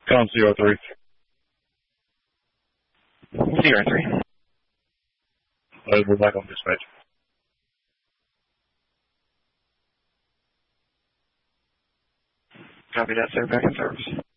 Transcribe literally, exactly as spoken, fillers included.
Com zero three. Zero three. Uh, we're back on dispatch. Copy that, sir. Back in service.